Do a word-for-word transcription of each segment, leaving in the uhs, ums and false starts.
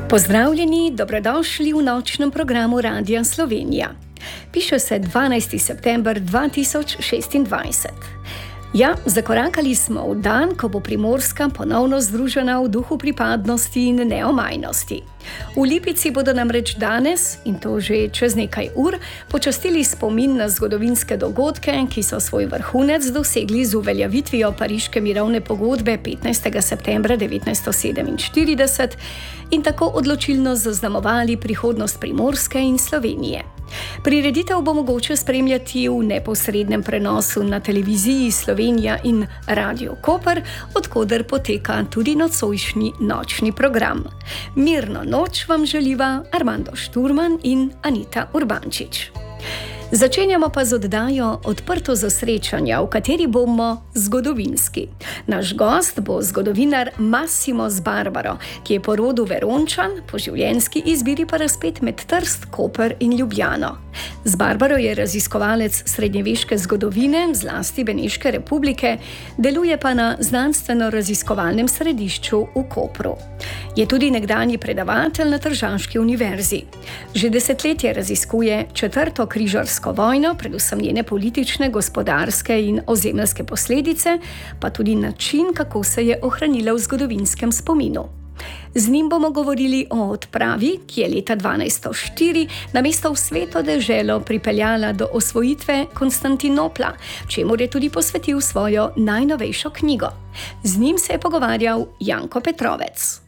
Pozdravljeni, dobrodošli v nočnem programu Radia Slovenija. Piše se dvanajsti september dva tisoč šestindvajset. Ja, zakorakali smo v dan, ko bo Primorska ponovno združena v duhu pripadnosti in neomajnosti. V Lipici bodo namreč danes, in to že čez nekaj ur, počastili spomin na zgodovinske dogodke, ki so svoj vrhunec dosegli z uveljavitvijo Pariške mirovne pogodbe petnajstega septembra devetnajststo sedeminštirideset in tako odločilno zaznamovali prihodnost Primorske in Slovenije. Prireditev bo mogoče spremljati v neposrednem prenosu na televiziji Slovenija in Radio Koper, odkoder poteka tudi nocojšnji nočni program. Mirno noč vam želiva Armando Šturman in Anita Urbančič. Začenjamo pa z oddajo Odprto za srečanja, v kateri bomo zgodovinski. Naš gost bo zgodovinar Massimo Sbarbaro, ki je po rodu Verončan, po življenjski izbiri pa razpet med Trst, Koper in Ljubljano. Sbarbaro je raziskovalec srednjeveške zgodovine, zlasti Beneške republike, deluje pa na znanstveno-raziskovalnem središču v Kopru. Je tudi nekdanji predavatelj na Tržaški univerzi. Že desetletje raziskuje četrto križarsko vojno, predvsem njene politične, gospodarske in ozemeljske posledice, pa tudi način, kako se je ohranila v zgodovinskem spominu. Z njim bomo govorili o odpravi, ki je leta dvanajststo štiri na mesto v Sveto deželo pripeljala do osvojitve Konstantinopla, čemur je tudi posvetil svojo najnovejšo knjigo. Z njim se je pogovarjal Janko Petrovec.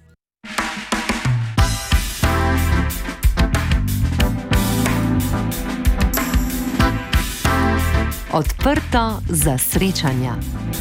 Odprto za srečanja.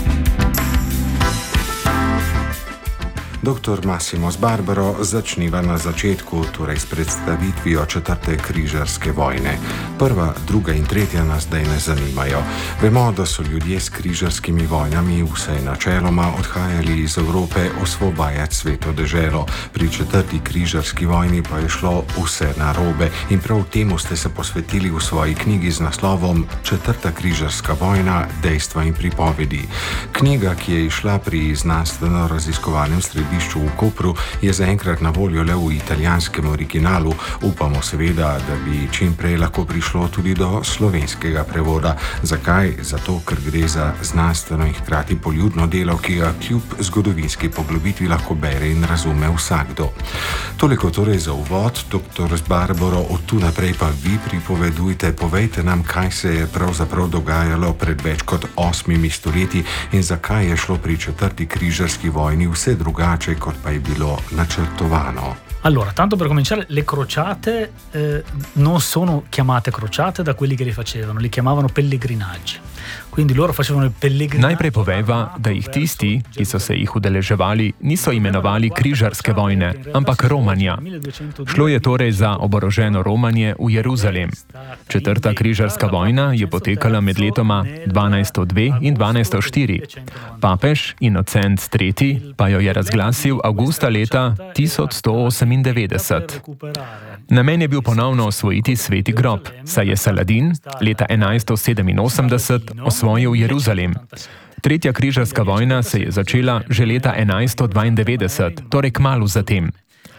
Doktor Massimo Sbarbaro, začniva na začetku, torej s predstavitvijo četrte križarske vojne. Prva, druga in tretja nas zdaj ne zanimajo. Vemo, da so ljudje s križarskimi vojnami vsaj načeloma odhajali iz Evrope osvobajati Sveto deželo. Pri četrti križarski vojni pa je šlo vse narobe in prav temu ste se posvetili v svoji knjigi z naslovom Četrta križarska vojna, dejstva in pripovedi. Knjiga, ki je izšla pri znanstveno-raziskovalnem središču v Kopru, je zaenkrat na voljo le v italijanskem originalu. Upamo seveda, da bi čim prej lahko prišlo tudi do slovenskega prevoda. Zakaj? Zato, ker gre za znanstveno in hkrati poljudno delo, ki ga kljub zgodovinski poglobitvi lahko bere in razume vsakdo. Toliko torej za uvod, doktor Sbarbaro, od tu naprej pa vi pripovedujte, povejte nam, kaj se je pravzaprav dogajalo pred več kot osmimi stoletji in zakaj je šlo pri četrti križarski vojni vse drugače, kot pa je bilo načrtovano. Allora, tanto per cominciare, le crociate eh, non sono chiamate crociate da quelli che le facevano, li chiamavano pellegrinaggi. Quindi loro facevano il pellegrinaggio. Najprej poveva, da jih tisti, ki so se jih udeleževali, niso imenovali križarske vojne, ampak romanja. Šlo je torej za oboroženo romanje v Jeruzalem. Četrta križarska vojna je potekala med letoma dvanajststo dve in dvanajststo štiri. Papež Inocent tretji pa jo je razglasil avgusta leta tisoč sto osemindevetdeset. Namen je bil ponovno osvojiti Sveti grob, saj je Saladin leta enajststo sedeminosemdeset osvojil Jeruzalem. Tretja križarska vojna se je začela že leta enajststo dvaindevetdeset, torej kmalu zatem.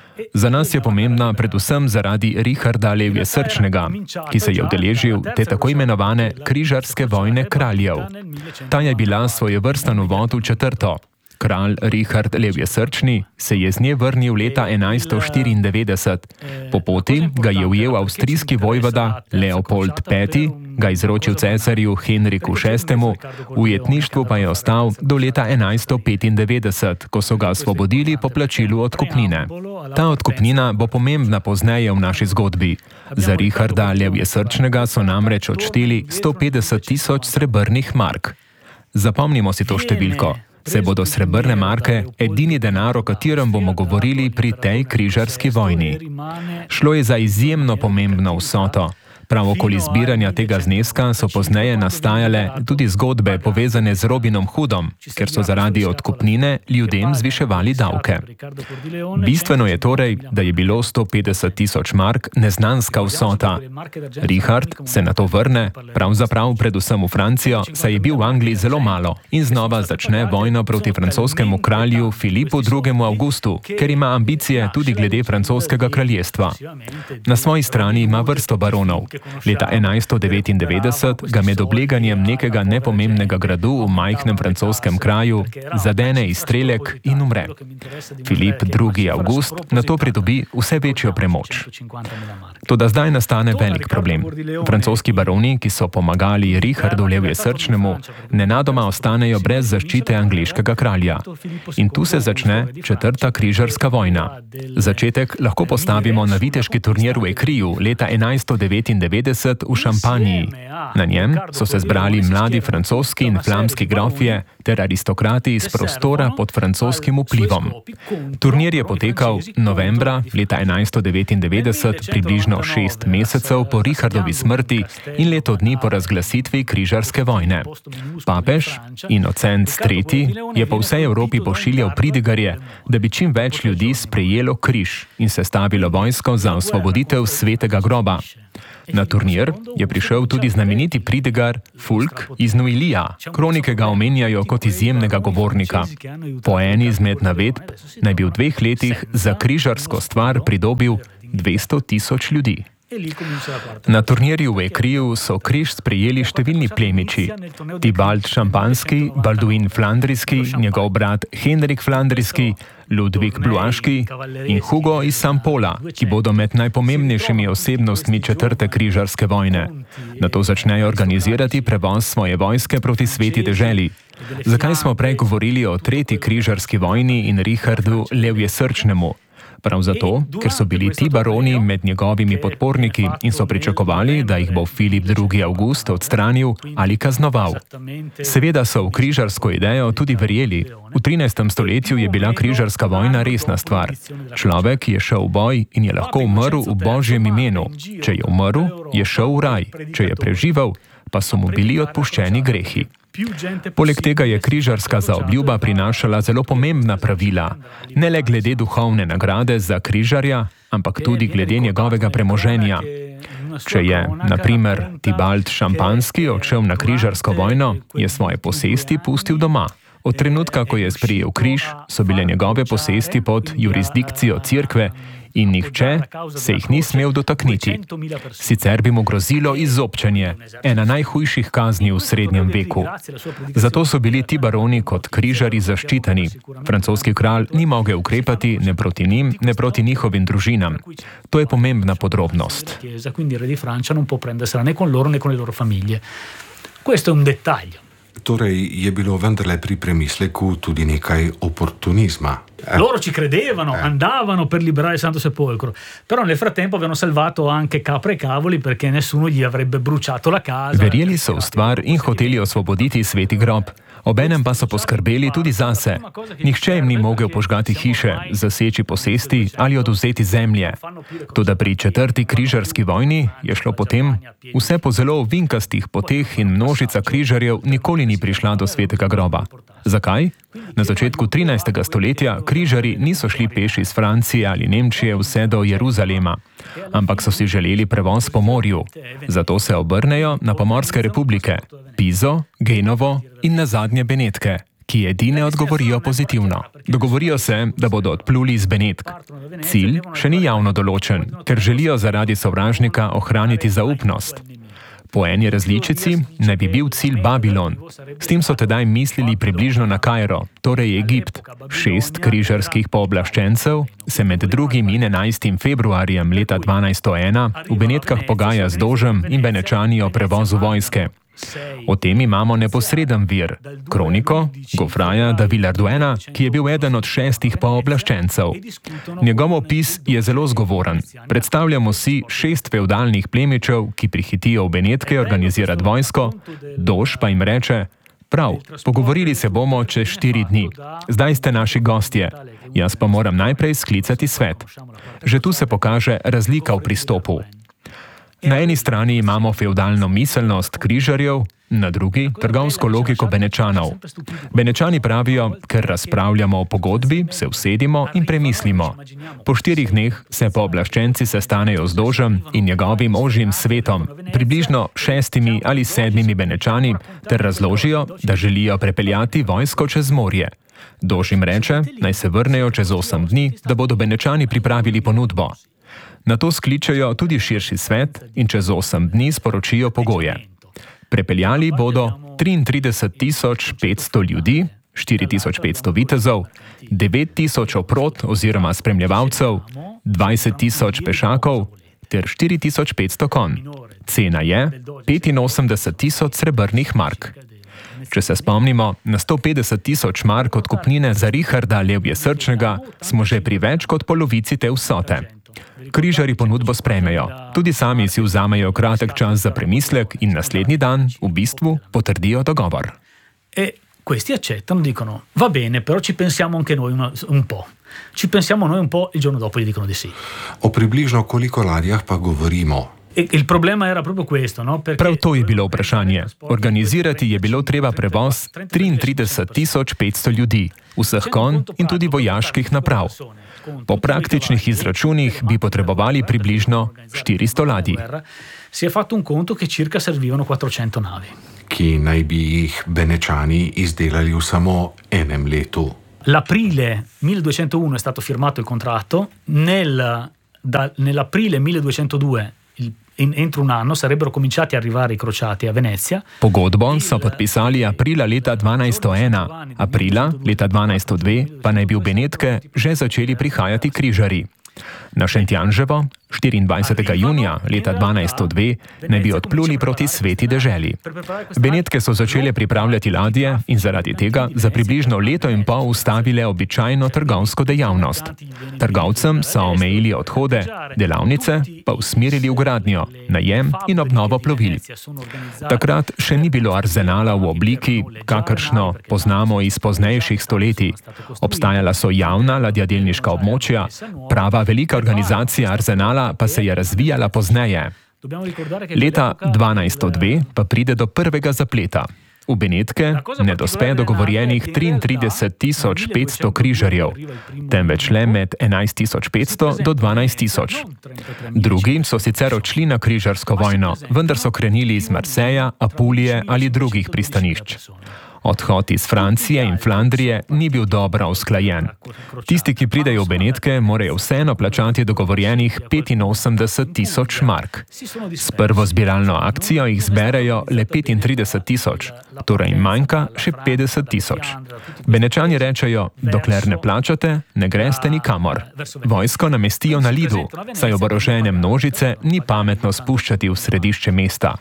Za nas je pomembna predvsem zaradi Richarda Levje Srčnega, ki se je udeležil te tako imenovane križarske vojne kraljev. Ta je bila svojevrsten uvod v četrto. Kralj Richard Levje Srčni se je z nje vrnil leta enajststo štiriindevetdeset. Po poti ga je ujel avstrijski vojvoda Leopold peti, ga izročil cesarju Henriku šestemu, v ujetništvu pa je ostal do leta enajststo petindevetdeset, ko so ga osvobodili po plačilu odkupnine. Ta odkupnina bo pomembna pozneje v naši zgodbi. Za Richarda Levje Srčnega so namreč odšteli sto petdeset tisoč srebrnih mark. Zapomnimo si to številko. Se bodo srebrne marke edini denar, o katerem bomo govorili pri tej križarski vojni. Šlo je za izjemno pomembno vsoto. Prav okoli zbiranja tega zneska so pozneje nastajale tudi zgodbe povezane z Robinem Hoodom, ker so zaradi odkupnine ljudem zviševali davke. Bistveno je torej, da je bilo sto petdeset tisoč mark neznanska vsota. Richard se na to vrne, pravzaprav predvsem v Francijo, saj je bil v Angliji zelo malo in znova začne vojno proti francoskemu kralju Filipu drugemu Avgustu, ker ima ambicije tudi glede francoskega kraljestva. Na svoji strani ima vrsto baronov. Leta enajststo devetindevetdeset ga med obleganjem nekega nepomembnega gradu v majhnem francoskem kraju zadene izstrelek in umre. Filip drugi Avgust na to pridobi vse večjo premoč. Toda zdaj nastane velik problem. Francoski baroni, ki so pomagali Richardu Levjesrčnemu, nenadoma ostanejo brez zaščite angleškega kralja. In tu se začne četrta križarska vojna. Začetek lahko postavimo na viteški turnir v Écriu leta enajststo devetindevetdeset v Šampaniji. Na njem so se zbrali mladi francoski in flamski grofje ter aristokrati iz prostora pod francoskim vplivom. Turnir je potekal novembra leta enajststo devetindevetdeset, približno šest mesecev po Richardovi smrti in leto dni po razglasitvi križarske vojne. Papež Inocent tretji je po vsej Evropi pošiljal pridigarje, da bi čim več ljudi sprejelo križ in sestavilo vojsko za osvoboditev svetega groba. Na turnir je prišel tudi znameniti pridigar Fulk iz Nuilija. Kronike ga omenjajo kot izjemnega govornika. Po eni izmed navedb naj bi v dveh letih za križarsko stvar pridobil dvesto tisoč ljudi. Na turnirju v Écriu so križ sprejeli številni plemiči. Tibald Šampanski, Balduin Flandrijski, njegov brat Henrik Flandrijski, Ludvik Bluaški in Hugo iz Sampola, ki bodo med najpomembnejšimi osebnostmi četrte križarske vojne. Nato začnejo organizirati prevoz svoje vojske proti sveti deželi. Zakaj smo prej govorili o tretji križarski vojni in Richardu Levjesrčnemu? Prav zato, ker so bili ti baroni med njegovimi podporniki in so pričakovali, da jih bo Filip drugi Avgust odstranil ali kaznoval. Seveda so v križarsko idejo tudi verjeli. V trinajstem stoletju je bila križarska vojna resna stvar. Človek je šel v boj in je lahko umrl v Božjem imenu. Če je umrl, je šel v raj. Če je preživel, pa so mu bili odpuščeni grehi. Poleg tega je križarska zaobljuba prinašala zelo pomembna pravila, ne le glede duhovne nagrade za križarja, ampak tudi glede njegovega premoženja. Če je, na primer, Tibald Šampanski odšel na križarsko vojno, je svoje posesti pustil doma. Od trenutka, ko je sprejel križ, so bile njegove posesti pod jurisdikcijo cerkve in nihče se jih ni smel dotakniti. Sicer bi mu grozilo izobčenje, ena najhujših kazni v srednjem veku. Zato so bili ti baroni kot križarji zaščiteni. Francoski kralj ni mogel ukrepati ne proti njim, ne proti njihovim družinam. To je pomembna podrobnost. Torej je bilo vendarle pri premisleku tudi nekaj oportunizma. Eh. Loro ci credevano, eh. andavano per liberare il Santo Sepolcro, però nel frattempo avevano salvato anche capre e cavoli perché nessuno gli avrebbe bruciato la casa. Verjeli so v stvar in hoteli osvoboditi sveti grob. Obenem pa so poskrbeli tudi zase. Nihče jim ni mogel požgati hiše, zaseči posesti ali odvzeti zemlje. Toda pri četrti križarski vojni je šlo potem vse po zelo ovinkastih poteh in množica križarjev nikoli ni prišla do svetega groba. Zakaj? Na začetku trinajstega stoletja križarji niso šli peš iz Francije ali Nemčije vse do Jeruzalema, ampak so si želeli prevoz po morju. Zato se obrnejo na pomorske republike, Pizo, Genovo in nazadnje Benetke, ki edine odgovorijo pozitivno. Dogovorijo se, da bodo odpluli iz Benetk. Cilj še ni javno določen, ker želijo zaradi sovražnika ohraniti zaupnost. Po eni različici naj bi bil cilj Babilon. S tem so tedaj mislili približno na Kairo, torej Egipt. Šest križarskih pooblaščencev se med drugim in enajstim februarjem leta dvanajststo ena v Benetkah pogaja z Dožem in Benečani o prevozu vojske. O tem imamo neposreden vir, kroniko Gofraja da Villarduena, ki je bil eden od šestih pooblaščencev. Njegov opis je zelo zgovoren. Predstavljamo si šest fevdalnih plemičev, ki prihitijo v Benetke organizirati vojsko, Dož pa jim reče: prav, pogovorili se bomo čez štiri dni. Zdaj ste naši gostje. Jaz pa moram najprej sklicati svet. Že tu se pokaže razlika v pristopu. Na eni strani imamo feudalno miselnost križarjev, na drugi trgovsko logiko Benečanov. Benečani pravijo, ker razpravljamo o pogodbi, se usedimo in premislimo. Po štirih dneh se pooblaščenci sestanejo z Dožem in njegovim ožjim svetom, približno šestimi ali sedmimi Benečani, ter razložijo, da želijo prepeljati vojsko čez morje. Dož jim reče, naj se vrnejo čez osem dni, da bodo Benečani pripravili ponudbo. Na to skličejo tudi širši svet in čez osem dni sporočijo pogoje. Prepeljali bodo triintrideset tisoč petsto ljudi, štiri tisoč petsto vitezov, devet tisoč oprod oziroma spremljevalcev, dvajset tisoč pešakov ter štiri tisoč petsto konj. Cena je petinosemdeset tisoč srebrnih mark. Če se spomnimo, na sto petdeset tisoč mark odkupnine za Richarda Levjesrčnega smo že pri več kot polovici te vsote. Križarji ponudbo sprejmejo, tudi sami si vzamejo kratek čas za premislek in naslednji dan, v bistvu, potrdijo dogovor. E questi accettano, dicono, va bene, però ci pensiamo anche noi un, un po'. Ci pensiamo noi un po', il giorno dopo gli dicono di sì. O približno koliko ladjah pa govorimo? Il problema era proprio questo, no? Perché Prav to je bilo vprašanje. Organizirati je bilo treba prevoz triintrideset tisoč petsto ljudi, vseh konj in tudi vojaških naprav. Po praktičnih izračunih bi potrebovali približno štiristo ladij. Si je fatto un conto che circa servivano quattrocento navi. Ki naj bi jih Benečani izdelali v samo enem letu. L'aprile milleduecentouno è stato firmato il contratto, nel, da, nell'aprile milleduecentodue il In entro un anno sarebbero cominciati a arrivare i crociati a Venezia. Pogodbo so podpisali aprila leta dvanajsto ena, aprila leta dvanajsto dve pa naj bi v Benetke že začeli prihajati križarji. Na Šentjanževo štiriindvajsetega junija leta dvanajsto dve naj bi odpluli proti Sveti deželi. Benetke so začele pripravljati ladje in zaradi tega za približno leto in pol ustavile običajno trgovsko dejavnost. Trgovcem so omejili odhode, delavnice pa usmerili v gradnjo, najem in obnovo plovil. Takrat še ni bilo arzenala v obliki, kakršno poznamo iz poznejših stoletij. Obstajala so javna ladjadelniška območja, prava velika organizacija arzenala pa se je razvijala pozneje. Leta dvanajsto dve pa pride do prvega zapleta. V Benetke ne dospe dogovorjenih triintrideset tisoč petsto križarjev, temveč le med enajst tisoč petsto do dvanajst tisoč. Drugi so sicer odšli na križarsko vojno, vendar so krenili iz Marseja, Apulije ali drugih pristanišč. Odhod iz Francije in Flandrije ni bil dobro usklajen. Tisti, ki pridejo v Benetke, morajo vseeno plačati dogovorjenih petinosemdeset tisoč mark. S prvo zbiralno akcijo jih zberejo le petintrideset tisoč, torej manjka še petdeset tisoč. Benečani rečejo, dokler ne plačate, ne greste nikamor. Vojsko namestijo na Lidu, saj oborožene množice ni pametno spuščati v središče mesta.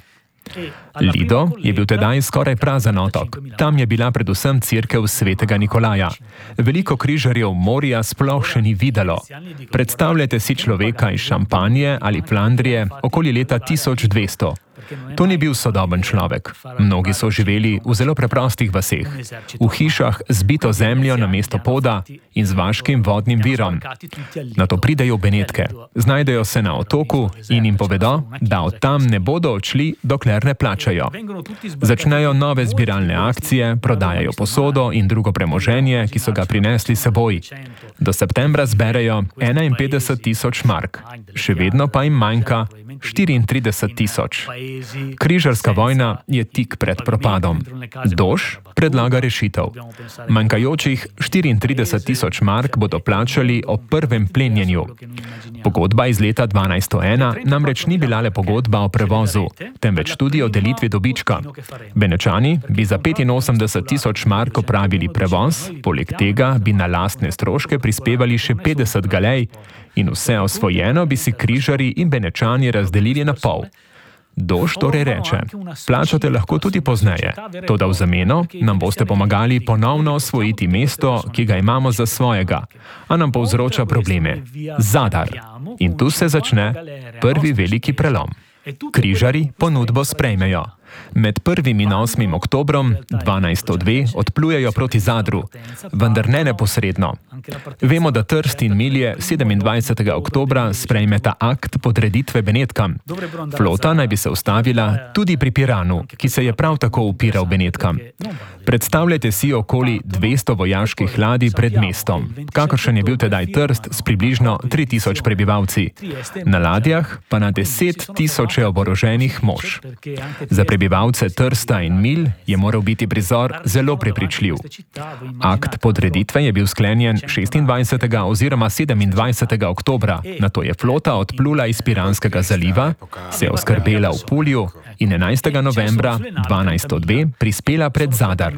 Lido je bil tedaj skoraj prazen otok. Tam je bila predvsem cerkev svetega Nikolaja. Veliko križarjev morja sploh še ni videlo. Predstavljajte si človeka iz Šampanje ali Flandrije okoli leta tisoč dvesto. To ni bil sodoben človek. Mnogi so živeli v zelo preprostih vaseh, v hišah z bito zemljo na mesto poda in z vaškim vodnim virom. Nato pridejo v Benetke, znajdejo se na otoku in jim povedo, da od tam ne bodo odšli, dokler ne plačajo. Začnejo nove zbiralne akcije, prodajajo posodo in drugo premoženje, ki so ga prinesli seboj. Do septembra zberejo enainpetdeset tisoč mark, še vedno pa jim manjka štiriintrideset tisoč. Križarska vojna je tik pred propadom. Dož predlaga rešitev. Manjkajočih štiriintrideset tisoč mark bodo plačali ob prvem plenjenju. Pogodba iz leta dvanajsto ena namreč ni bila le pogodba o prevozu, temveč tudi o delitvi dobička. Benečani bi za petinosemdeset tisoč mark opravili prevoz, poleg tega bi na lastne stroške prispevali še petdeset galej in vse osvojeno bi si križarji in Benečani razdelili na pol. Dož torej reče, plačate lahko tudi pozneje, toda v zameno nam boste pomagali ponovno osvojiti mesto, ki ga imamo za svojega, a nam povzroča probleme. Zadar. In tu se začne prvi veliki prelom. Križarji ponudbo sprejmejo. Med prvim in osmim oktobrom dvanajststo dve odplujejo proti Zadru, vendar ne neposredno. Vemo, da Trst in Milje sedemindvajsetega oktobra sprejmeta akt podreditve Benetkam. Flota naj bi se ustavila tudi pri Piranu, ki se je prav tako upiral Benetkam. Predstavljajte si okoli dvesto vojaških ladij pred mestom, kakršen je bil tedaj Trst s približno tri tisoč prebivalci. Na ladjah pa na deset tisoče oboroženih mož. Za prebivalce Trsta in Milj je moral biti prizor zelo prepričljiv. Akt podreditve je bil sklenjen šestindvajsetega oziroma sedemindvajsetega oktobra, nato je flota odplula iz Piranskega zaliva, se oskrbela v Pulju in enajstega novembra dvanajststo dve prispela pred Zadar.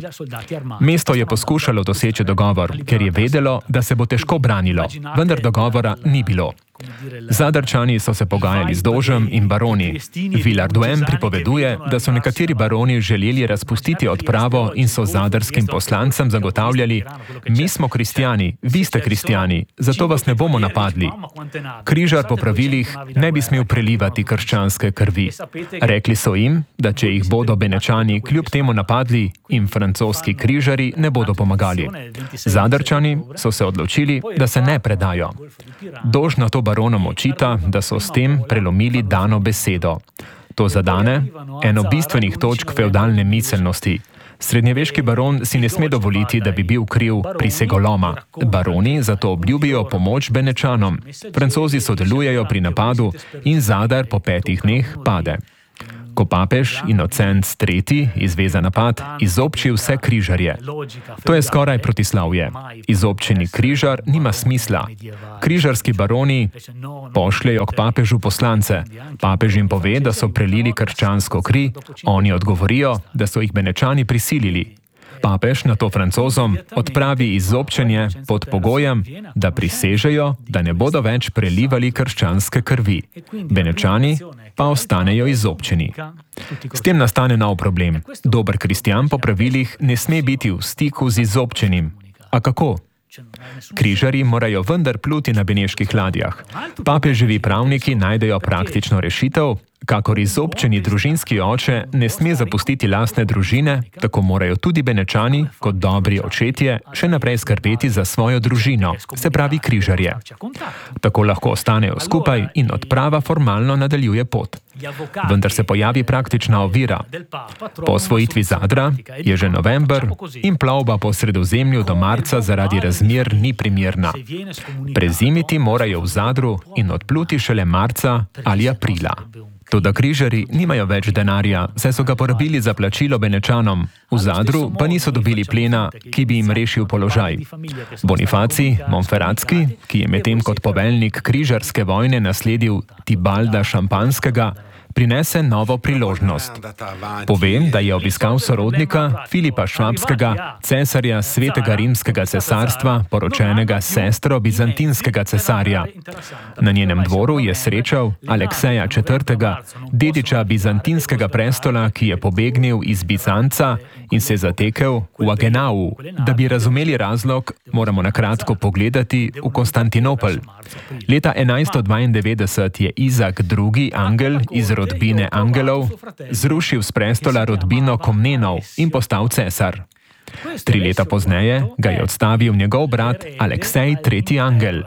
Mesto je poskušalo doseči dogovor, ker je vedelo, da se bo težko branilo, vendar dogovora ni bilo. Zadarčani so se pogajali z Dožem in baroni. Villarduem pripoveduje, da so nekateri baroni želeli razpustiti odpravo in so zadarskim poslancem zagotavljali: mi smo kristjani, vi ste kristjani, zato vas ne bomo napadli. Križar po pravilih ne bi smel prelivati krščanske krvi. Rekli so jim, da če jih bodo Benečani kljub temu napadli, jim francoski križari ne bodo pomagali. Zadarčani so se odločili, da se ne predajo. Dož na to baronom očita, da so s tem prelomili dano besedo. To zadane eno bistvenih točk fevdalne miselnosti. Srednjeveški baron si ne sme dovoliti, da bi bil kriv prisegoloma. Baroni zato obljubijo pomoč Benečanom. Francozi sodelujejo pri napadu in Zadar po petih dneh pade. Ko papež Inocenc tretji izveza napad, izobči vse križarje. To je skoraj protislavje. Izobčeni križar nima smisla. Križarski baroni pošljejo k papežu poslance. Papež jim pove, da so prelili krščansko kri, oni odgovorijo, da so jih Benečani prisilili. Papež na to Francozom odpravi izobčenje pod pogojem, da prisežejo, da ne bodo več prelivali krščanske krvi. Benečani pa ostanejo izobčeni. S tem nastane nov problem. Dober kristjan po pravilih ne sme biti v stiku z izobčenim. A kako? Križarji morajo vendar pluti na beneških ladjah. Papeževi pravniki najdejo praktično rešitev. Kakor izobčeni družinski oče ne sme zapustiti lastne družine, tako morajo tudi Benečani, kot dobri očetje, še naprej skrbeti za svojo družino, se pravi križarje. Tako lahko ostanejo skupaj in odprava formalno nadaljuje pot. Vendar se pojavi praktična ovira. Po osvojitvi Zadra je že november in plovba po Sredozemlju do marca zaradi razmer ni primerna. Prezimiti morajo v Zadru in odpluti šele marca ali aprila. Toda križarji nimajo več denarja, saj so ga porabili za plačilo Benečanom. V Zadru pa niso dobili plena, ki bi jim rešil položaj. Bonifacij Montferratski, ki je medtem kot poveljnik križarske vojne nasledil Tibalda Šampanskega, prinese novo priložnost. Povem, da je obiskal sorodnika Filipa Švabskega, cesarja Svetega rimskega cesarstva, poročenega s sestro bizantinskega cesarja. Na njenem dvoru je srečal Alekseja četrtega, dediča bizantinskega prestola, ki je pobegnil iz Bizanca in se zatekel v Agenau. Da bi razumeli razlog, moramo na kratko pogledati v Konstantinopel. Leta enajststo dvaindevetdeset je Izak drugi. Angel iz rodbine Angelov zrušil s prestola rodbino Komnenov in postal cesar. Tri leta pozneje ga je odstavil njegov brat Aleksej tretji. Angel.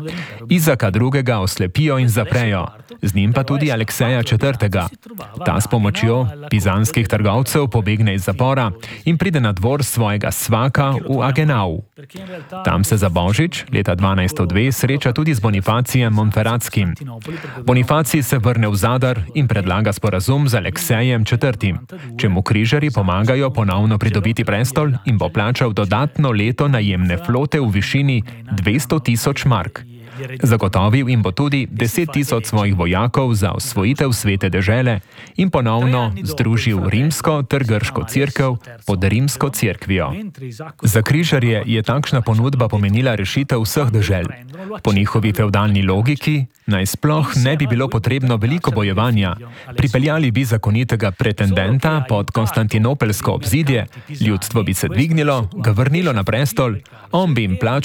Izaka drugega oslepijo in zaprejo, z njim pa tudi Alekseja četrtega. Ta s pomočjo bizanskih trgovcev pobegne iz zapora in pride na dvor svojega svaka v Agenau. Tam se za božič leta dvanajststo dve sreča tudi z Bonifacijem Montferratskim. Bonifacij se vrne v Zadar in predlaga sporazum z Aleksejem četrtim, če mu križarji pomagajo ponovno pridobiti prestol in bo plačal dodatno leto najemne flote v višini dvesto tisoč mark. Zagotovil jim bo tudi deset tisoč svojih vojakov za osvojitev svete dežele in ponovno združil rimsko ter grško cerkev pod rimsko cerkvijo. Za križarje je takšna ponudba pomenila rešitev vseh dežel. Po njihovi fevdalni logiki naj sploh ne bi bilo potrebno veliko bojevanja. Pripeljali bi zakonitega pretendenta pod konstantinopelsko obzidje, ljudstvo bi se dvignilo, ga vrnilo na prestol, on bi jim plačal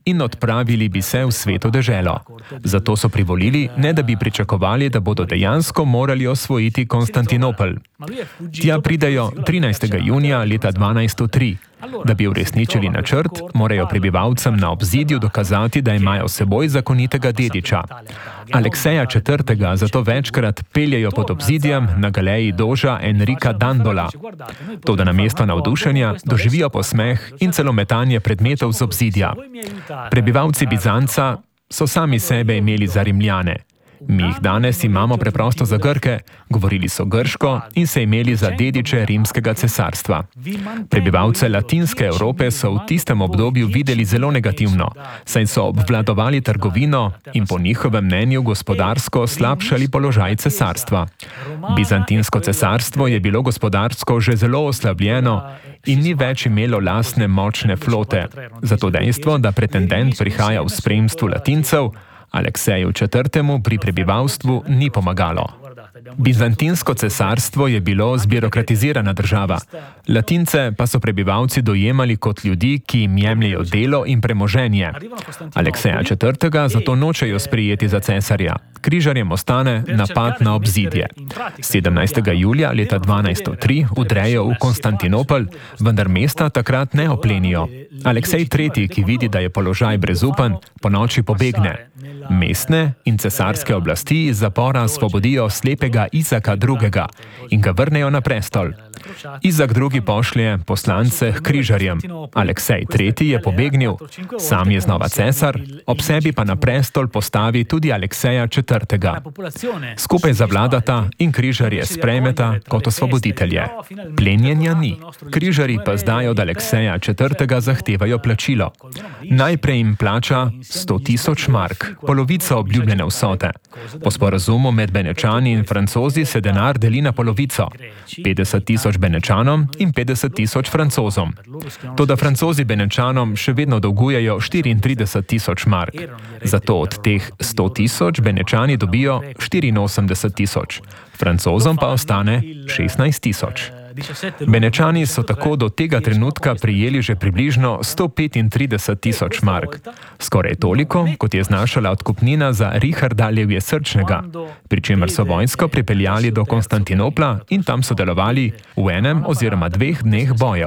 in odpravili bi se v sveto deželo. Zato so privolili, ne da bi pričakovali, da bodo dejansko morali osvojiti Konstantinopel. Tja pridejo trinajstega junija leta dvanajststo tri. Da bi uresničili načrt, morajo prebivalcem na obzidju dokazati, da imajo s seboj zakonitega dediča. Alekseja četrtega zato večkrat peljejo pod obzidjem na galeji doža Enrika Dandola. Toda namesto navdušenja doživijo posmeh in celo metanje predmetov z obzidja. Prebivalci Bizanca so sami sebe imeli za Rimljane. Mi jih danes imamo preprosto za Grke, govorili so grško in se imeli za dediče rimskega cesarstva. Prebivalce latinske Evrope so v tistem obdobju videli zelo negativno, saj so obvladovali trgovino in po njihovem mnenju gospodarsko slabšali položaj cesarstva. Bizantinsko cesarstvo je bilo gospodarsko že zelo oslabljeno in ni več imelo lastne močne flote. Zato dejstvo, da pretendent prihaja v spremstvu Latincev, Alekseju četrtemu pri prebivalstvu ni pomagalo. Bizantinsko cesarstvo je bilo zbirokratizirana država. Latince pa so prebivalci dojemali kot ljudi, ki jim jemljejo delo in premoženje. Alekseja četrtega zato nočejo sprijeti za cesarja. Križarjem ostane napad na obzidje. sedemnajstega julija leta dvanajststo tri vdrejo v Konstantinopel, vendar mesta takrat ne oplenijo. Aleksej tretji, ki vidi, da je položaj brezupen, ponoči pobegne. Mestne in cesarske oblasti iz zapora svobodijo slepega Izaka drugega in ga vrnejo na prestol. Izak drugi pošlje poslance k križarjem. Aleksej tretji je pobegnil, sam je znova cesar, ob sebi pa na prestol postavi tudi Alekseja četrtega. Skupaj zavladata in križarje sprejmeta kot osvoboditelje. Plenjenja ni. Križarji pa zdaj od Alekseja četrtega zahtevajo plačilo. Najprej jim plača sto tisoč mark, polovico obljubljene vsote. Po sporazumu med Benečani in Francozi se denar deli na polovico. petdeset tisoč Benečanom in petdeset tisoč Francozom. Toda Francozi Benečanom še vedno dolgujejo štiriintrideset tisoč mark. Zato od teh sto tisoč Benečani dobijo štiriinosemdeset tisoč. Francozom pa ostane šestnajst tisoč. Benečani so tako do tega trenutka prijeli že približno sto petintrideset tisoč mark. Skoraj toliko, kot je znašala odkupnina za Richarda Levje Srčnega, pri čemer so vojsko pripeljali do Konstantinopla in tam sodelovali v enem oziroma dveh dneh bojev.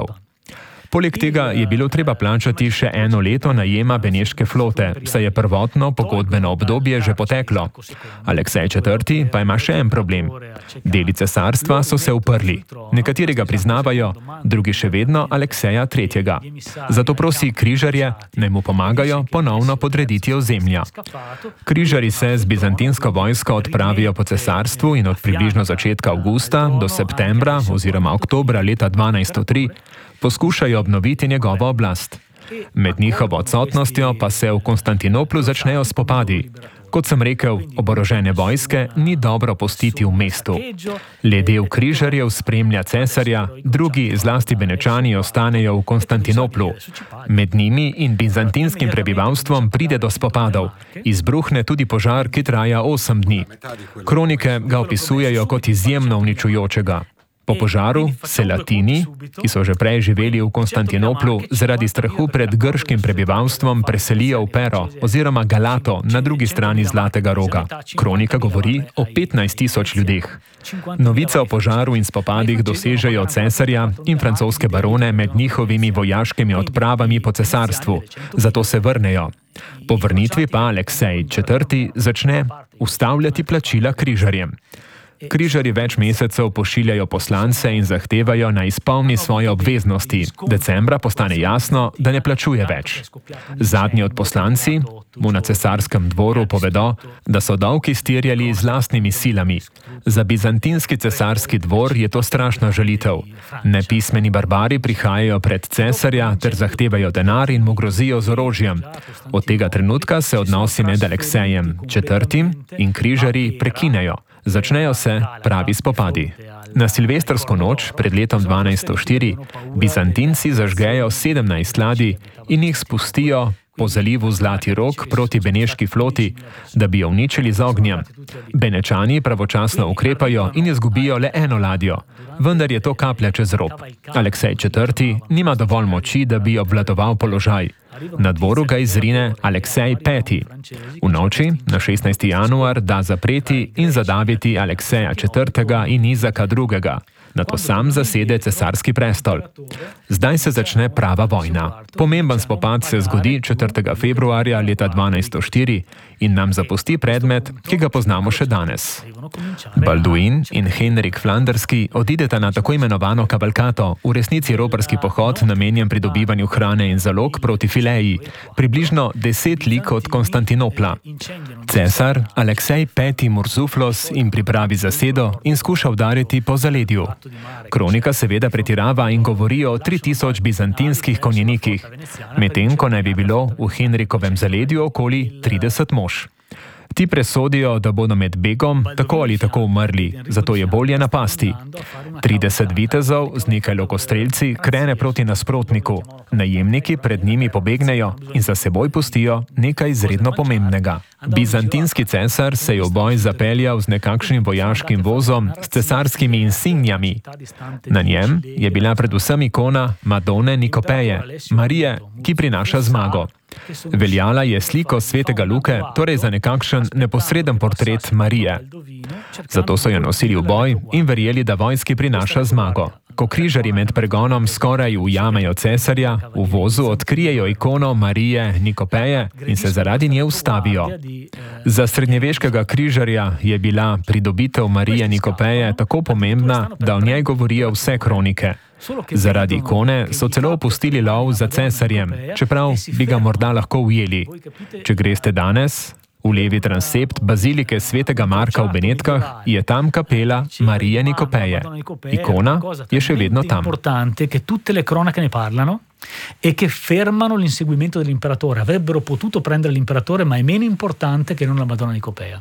Poleg tega je bilo treba plačati še eno leto najema beneške flote, saj je prvotno pogodbeno obdobje že poteklo. Aleksej četrti pa ima še en problem. Deli cesarstva so se uprli. Nekateri ga priznavajo, drugi še vedno Alekseja tretjega. Zato prosi križarje, naj mu pomagajo ponovno podrediti ozemlja. Križarji se z bizantinsko vojsko odpravijo po cesarstvu in od približno začetka avgusta do septembra oziroma oktobra leta dvanajststo tri poskušajo obnoviti njegovo oblast. Med njihovo odsotnostjo pa se v Konstantinoplu začnejo spopadi. Kot sem rekel, oborožene vojske ni dobro pustiti v mestu. Le del križarjev spremlja cesarja, drugi, zlasti Benečani, ostanejo v Konstantinoplu. Med njimi in bizantinskim prebivalstvom pride do spopadov. Izbruhne tudi požar, ki traja osem dni. Kronike ga opisujejo kot izjemno uničujočega. Po požaru se Latini, ki so že prej živeli v Konstantinoplu, zaradi strahu pred grškim prebivalstvom preselijo v Pero oziroma Galato na drugi strani Zlatega roga. Kronika govori o petnajst tisoč ljudeh. Novice o požaru in spopadih dosežejo cesarja in francoske barone med njihovimi vojaškimi odpravami po cesarstvu, zato se vrnejo. Po vrnitvi pa Aleksej četrti začne ustavljati plačila križarjem. Križarji več mesecev pošiljajo poslance in zahtevajo, naj izpolni svoje obveznosti. Decembra postane jasno, da ne plačuje več. Zadnji od poslanci mu na cesarskem dvoru povedo, da so dolg izterjali z lastnimi silami. Za bizantinski cesarski dvor je to strašna žalitev. Nepismeni barbari prihajajo pred cesarja ter zahtevajo denar in mu grozijo z orožjem. Od tega trenutka se odnosi med Aleksejem četrtim in križarji prekinejo. Začnejo se pravi spopadi. Na silvestrsko noč pred letom dvanajststo štiri Bizantinci zažgejo sedemnajst ladij in jih spustijo po zalivu Zlati Rog proti beneški floti, da bi jo uničili z ognjem. Benečani pravočasno ukrepajo in izgubijo le eno ladjo, vendar je to kaplja čez rob. Aleksej četrti nima dovolj moči, da bi obvladoval položaj. Na dvoru ga izrine Aleksej peti. V noči na šestnajsti januar da zapreti in zadaviti Alekseja četrtega in Izaka drugega. Nato sam zasede cesarski prestol. Zdaj se začne prava vojna. Pomemben spopad se zgodi četrtega februarja leta dvanajststo štiri in nam zapusti predmet, ki ga poznamo še danes. Balduin in Henrik Flanderski odideta na tako imenovano kavalkato, v resnici roparski pohod namenjen pridobivanju hrane in zalog proti Fileji, približno deset lig od Konstantinopla. Cesar Aleksej peti Murzuflos jim pripravi zasedo in skuša udariti po zaledju. Kronika seveda pretirava in govori o tri tisoč bizantinskih konjenikih, medtem ko naj bi bilo v Henrikovem zaledju okoli trideset mož. Ti presodijo, da bodo med begom tako ali tako umrli, zato je bolje napasti. trideset vitezov z nekaj lokostrelci krene proti nasprotniku, najemniki pred njimi pobegnejo in za seboj pustijo nekaj izredno pomembnega. Bizantinski cesar se je v boj zapeljal z nekakšnim vojaškim vozom s cesarskimi insignijami. Na njem je bila predvsem ikona Madone Nikopeje, Marije, ki prinaša zmago. Veljala je sliko svetega Luke, torej za nekakšen neposreden portret Marije. Zato so jo nosili v boj in verjeli, da vojski prinaša zmago. Ko križarji med pregonom skoraj ujamejo cesarja, v vozu odkrijejo ikono Marije Nikopeje in se zaradi nje ustavijo. Za srednjeveškega križarja je bila pridobitev Marije Nikopeje tako pomembna, da o njej govorijo vse kronike. Zaradi ikone so celo opustili lov za cesarjem, čeprav bi ga morda lahko ujeli. Če greste danes v levi transept bazilike svetega Marka v Benetkah, je tam kapela Marije Nikopeje. Ikona je še vedno tam. Che tutte le cronache ne parlano e che fermano l'inseguimento dell'imperatore. Avrebbero potuto prendere l'imperatore, ma è meno importante che non la Madonna Nicopea.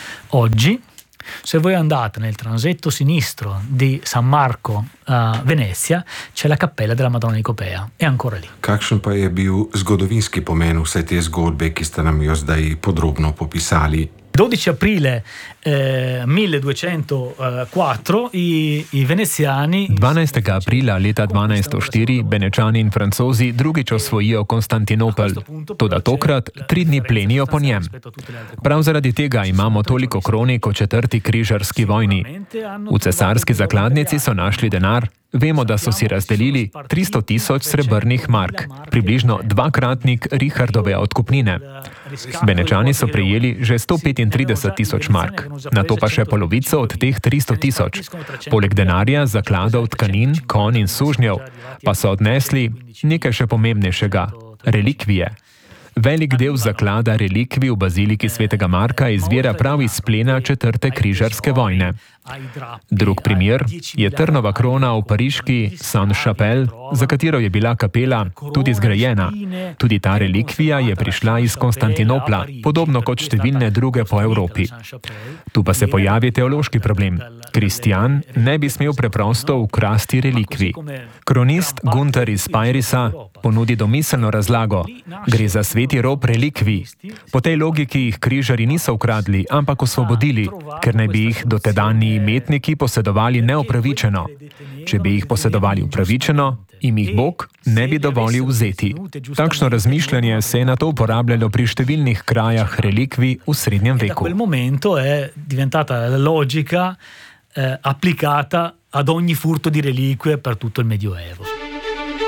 Oggi, se voi andate nel transetto sinistro di San Marco a Venezia, c'è la cappella della Madonna Nicopea. È ancora lì. Kakšen pa je bil zgodovinski pomen vse te zgodbe, ki ste nam jo zdaj podrobno popisali? dodici aprile eh, milleduecentoquattro i, i veneziani. dvanajstega aprila leta dvanajststo štiri Benečani in Francozi drugič osvojijo Konstantinopel, toda tokrat tri dni plenijo po njem. Prav zaradi tega imamo toliko kronik o četrti križarski vojni. V cesarski zakladnici so našli denar. Vemo, da so si razdelili tristo tisoč srebrnih mark, približno dvakratnik Richardove odkupnine. Benečani so prejeli že sto petintrideset tisoč mark, nato pa še polovico od teh tristo tisoč. Poleg denarja, zakladov, tkanin, konj in sužnjev pa so odnesli nekaj še pomembnejšega – relikvije. Velik del zaklada relikvij v baziliki svetega Marka izvira prav iz plena četrte križarske vojne. Drug primer je trnova krona v pariški Saint-Chapelle, za katero je bila kapela tudi zgrajena. Tudi ta relikvija je prišla iz Konstantinopla, podobno kot številne druge po Evropi. Tu pa se pojavi teološki problem. Kristjan ne bi smel preprosto ukrasti relikvij. Kronist Gunter iz Spirisa ponudi domiselno razlago. Gre za sveti rob relikvij. Po tej logiki jih križarji niso ukradli, ampak osvobodili, ker naj bi jih dotedanji imetniki posedovali neopravičeno. Če bi jih posedovali upravičeno, jim jih Bog ne bi dovolil vzeti. Takšno razmišljanje se je nato uporabljalo pri številnih krajah relikvij v srednjem veku. Da quel momento è diventata la logica eh, applicata ad ogni furto di reliquie per tutto il Medioevo.